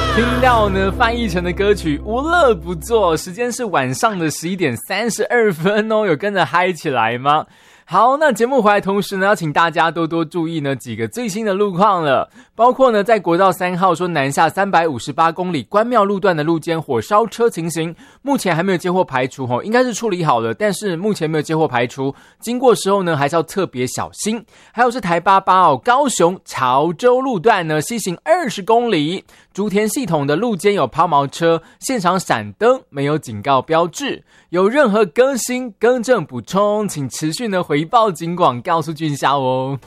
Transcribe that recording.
听到呢翻译成的歌曲无乐不作，时间是晚上的11点32分哦，有跟着嗨起来吗？好，那节目回来同时呢，要请大家多多注意呢几个最新的路况了，包括呢在国道3号说南下358公里关庙路段的路肩火烧车情形，目前还没有接获排除应该是处理好了，但是目前没有接获排除，经过时候呢还是要特别小心。还有是台88高雄潮州路段呢西行20公里，竹田系统的路肩有抛锚车，现场闪灯没有警告标志，有任何更新更正补充，请持续呢回报警广告诉俊孝哦。